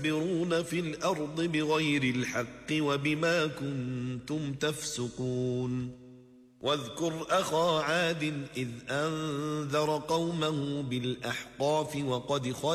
تستكبرون في الأرض بغير الحق وبما كنتم تفسقون واذكر أخا عاد إذ أنذر قومه بالأحقاف وقد